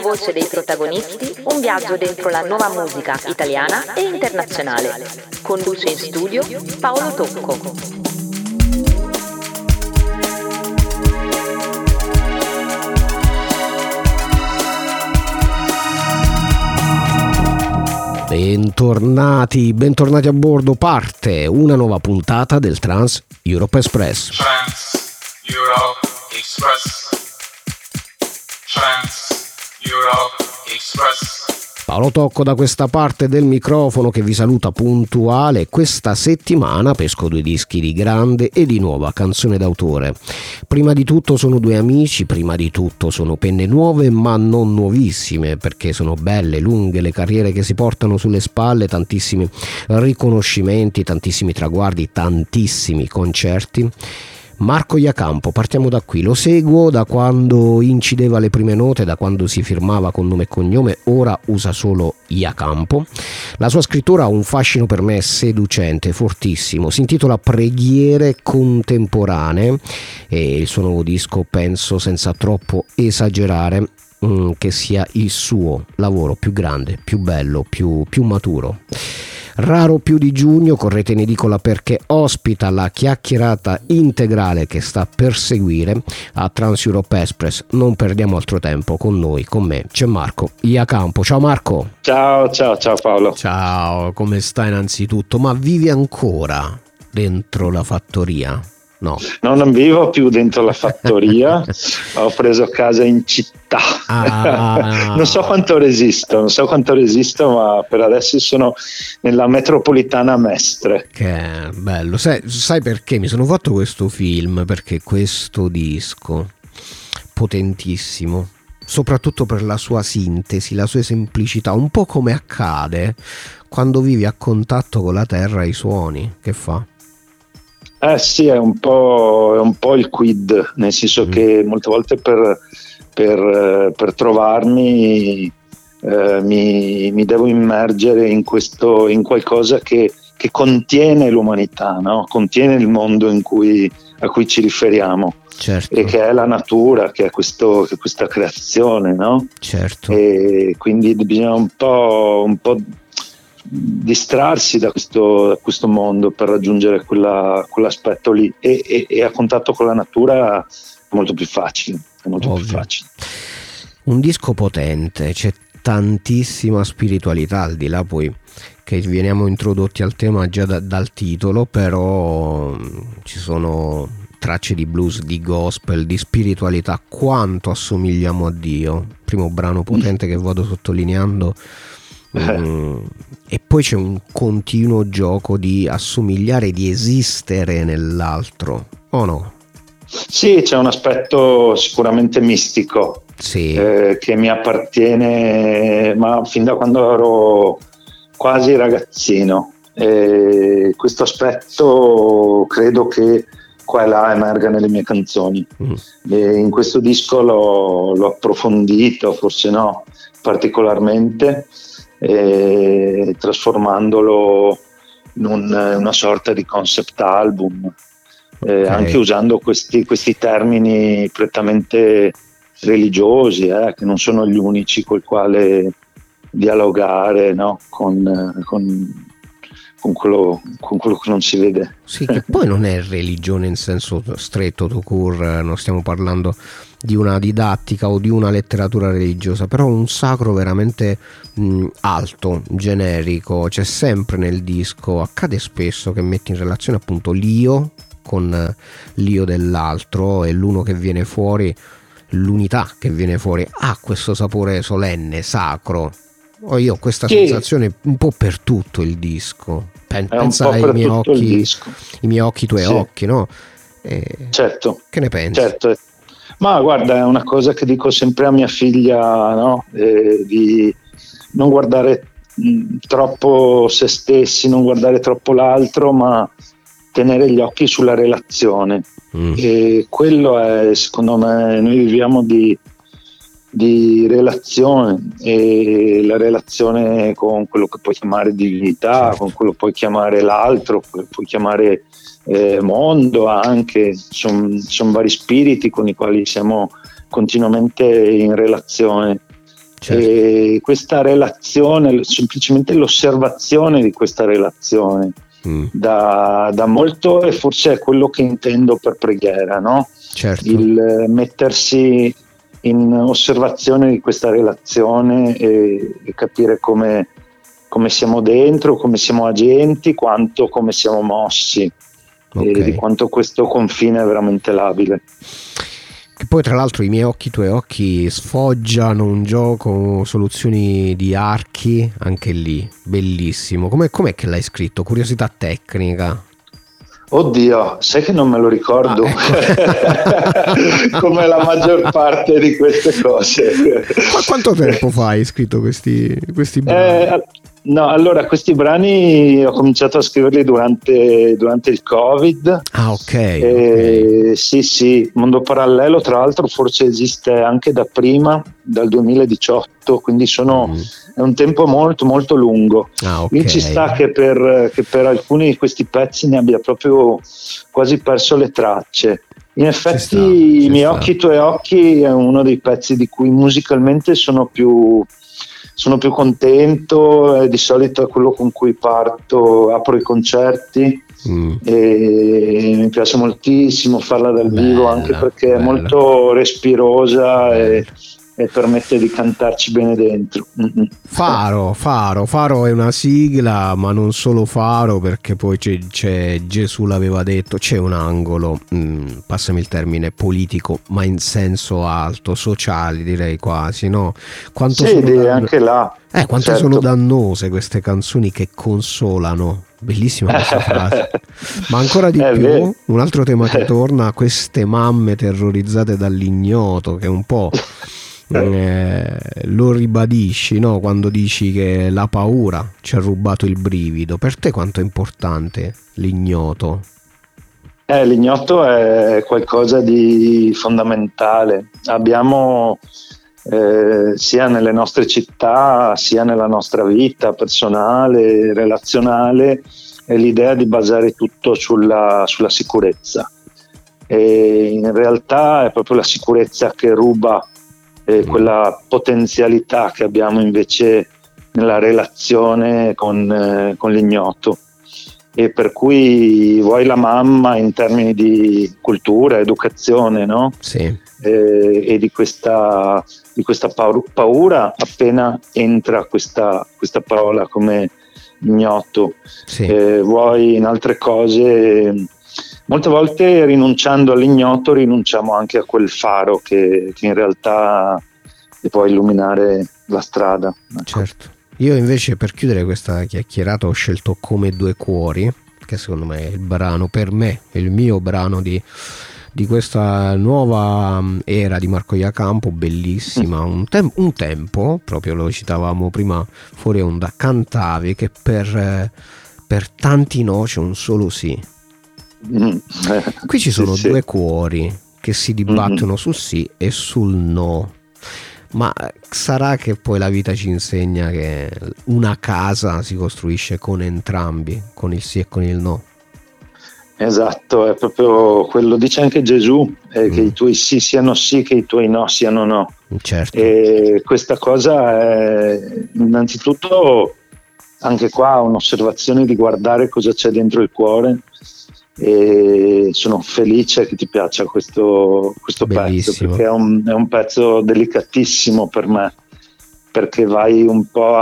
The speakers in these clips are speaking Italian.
Voce dei protagonisti, un viaggio dentro la nuova musica italiana e internazionale. Conduce in studio Paolo Tocco. Bentornati a bordo. Parte una nuova puntata del Trans Europe Express. Trans Europe Express. Trans Europe Express. Paolo Tocco da questa parte del microfono che vi saluta puntuale. Questa settimana pesco due dischi di grande e di nuova canzone d'autore. Prima di tutto sono due amici, prima di tutto sono penne nuove ma non nuovissime, perché sono belle, lunghe le carriere che si portano sulle spalle, tantissimi riconoscimenti, tantissimi traguardi, tantissimi concerti. Marco Iacampo, partiamo da qui, lo seguo da quando incideva le prime note, da quando si firmava con nome e cognome, ora usa solo Iacampo. La sua scrittura ha un fascino per me seducente, fortissimo, si intitola Preghiere contemporanee e il suo nuovo disco penso senza troppo esagerare che sia il suo lavoro più grande, più bello, più maturo. Raro più di giugno, correte in edicola perché ospita la chiacchierata integrale che sta per seguire a Trans Europe Express. Non perdiamo altro tempo, con noi, con me, c'è Marco Iacampo. Ciao Marco. Ciao Paolo. Ciao, come stai innanzitutto? Ma vivi ancora dentro la fattoria? No, non vivo più dentro la fattoria, ho preso casa in città. Non so quanto resisto, ma per adesso sono nella metropolitana Mestre. Che bello, sai perché mi sono fatto questo film? Perché questo disco potentissimo, soprattutto per la sua sintesi, la sua semplicità, un po' come accade quando vivi a contatto con la terra e i suoni, che fa? Sì, è un po' il quid, nel senso che molte volte per trovarmi mi devo immergere in qualcosa che contiene l'umanità, no? Contiene il mondo a cui ci riferiamo. Certo. E che è la natura, che è questa creazione, no? Certo. E quindi bisogna un po' distrarsi da questo mondo per raggiungere quell'aspetto lì e a contatto con la natura è molto più facile, più facile. Un disco potente, c'è tantissima spiritualità, al di là poi che veniamo introdotti al tema già dal titolo, però ci sono tracce di blues, di gospel, di spiritualità. Quanto assomigliamo a Dio, primo brano potente che vado sottolineando. E poi c'è un continuo gioco di assomigliare, di esistere nell'altro, o no? Sì, c'è un aspetto sicuramente mistico, sì. Che mi appartiene, ma fin da quando ero quasi ragazzino. Questo aspetto credo che qua e là emerga nelle mie canzoni. In questo disco l'ho approfondito, forse no, particolarmente, trasformandolo in una sorta di concept album, okay. Anche usando questi termini prettamente religiosi, che non sono gli unici col quale dialogare, no? con quello che non si vede. Sì, che poi non è religione in senso stretto, tout court, non stiamo parlando di una didattica o di una letteratura religiosa, però un sacro veramente alto, generico. C'è sempre nel disco, accade spesso che metti in relazione appunto l'io con l'io dell'altro e l'uno che viene fuori, l'unità che viene fuori ha questo sapore solenne, sacro. Io ho questa sensazione un po' per tutto il disco. Pensa ai miei occhi, i miei occhi, i tuoi occhi, no? Certo. Che ne pensi? Certo. Ma guarda, è una cosa che dico sempre a mia figlia, no? Di non guardare troppo se stessi, non guardare troppo l'altro, ma tenere gli occhi sulla relazione. E quello è, secondo me, noi viviamo di relazione, e la relazione con quello che puoi chiamare divinità, certo. Con quello che puoi chiamare l'altro, puoi chiamare mondo anche, sono vari spiriti con i quali siamo continuamente in relazione Certo. E questa relazione, semplicemente l'osservazione di questa relazione, da molto, e forse è quello che intendo per preghiera, no? Certo. Il mettersi in osservazione di questa relazione e capire come siamo dentro, come siamo agenti, quanto come siamo mossi, e di quanto questo confine è veramente labile. Che poi tra l'altro i miei occhi, i tuoi occhi sfoggiano un gioco, soluzioni di archi, anche lì, bellissimo. Com'è che l'hai scritto? Curiosità tecnica. Oddio, sai che non me lo ricordo, ecco. Come la maggior parte di queste cose. Ma quanto tempo fa hai scritto questi brani? No, allora questi brani ho cominciato a scriverli durante il Covid. Ah, ok. Sì, Mondo Parallelo tra l'altro forse esiste anche da prima, dal 2018, quindi è un tempo molto molto lungo. Ah, okay. Quindi ci sta che per alcuni di questi pezzi ne abbia proprio quasi perso le tracce. In effetti I miei occhi, i tuoi occhi è uno dei pezzi di cui musicalmente sono più contento, di solito è quello con cui apro i concerti, e mi piace moltissimo farla dal vivo, anche perché è molto respirosa e permette di cantarci bene dentro. Faro è una sigla, ma non solo Faro, perché poi c'è Gesù l'aveva detto, c'è un angolo, passami il termine, politico, ma in senso alto, sociale direi quasi, no? Quanto anche là. Quanto sono dannose queste canzoni che consolano. Bellissima questa frase. Ma ancora di più, vero. Un altro tema che torna, queste mamme terrorizzate dall'ignoto, che un po' lo ribadisci, no? Quando dici che la paura ci ha rubato il brivido. Per te quanto è importante l'ignoto? L'ignoto è qualcosa di fondamentale. Abbiamo sia nelle nostre città, sia nella nostra vita personale, relazionale, l'idea di basare tutto sulla sicurezza, e in realtà è proprio la sicurezza che ruba quella potenzialità che abbiamo invece nella relazione con l'ignoto, e per cui vuoi la mamma in termini di cultura, educazione, no? Sì. E di questa paura appena entra questa parola come ignoto. Sì. Vuoi in altre cose, molte volte rinunciando all'ignoto rinunciamo anche a quel faro che in realtà può illuminare la strada, ecco. Certo. Io invece, per chiudere questa chiacchierata, ho scelto Come due cuori, che secondo me è il brano, per me è il mio brano di questa nuova era di Marco Iacampo, bellissima. Un tempo, proprio lo citavamo prima fuori onda, cantavi che per tanti no c'è un solo sì. Qui ci sono due cuori che si dibattono sul sì e sul no. Ma sarà che poi la vita ci insegna che una casa si costruisce con entrambi, con il sì e con il no? Esatto, è proprio quello, dice anche Gesù, che i tuoi sì siano sì, che i tuoi no siano no. Certo. E questa cosa è innanzitutto anche qua un'osservazione di guardare cosa c'è dentro il cuore, e sono felice che ti piaccia questo pezzo, perché è un pezzo delicatissimo per me, perché vai un po'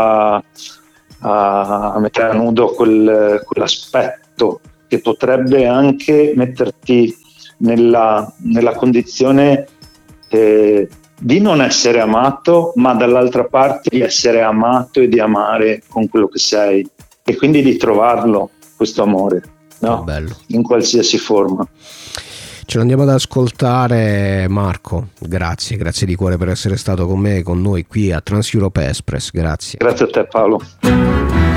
a mettere a nudo quell'aspetto che potrebbe anche metterti nella condizione di non essere amato, ma dall'altra parte di essere amato e di amare con quello che sei, e quindi di trovarlo, questo amore, no? Bello. In qualsiasi forma. Ce lo andiamo ad ascoltare, Marco. Grazie di cuore per essere stato con me e con noi qui a Trans Europe Express. Grazie. Grazie a te, Paolo.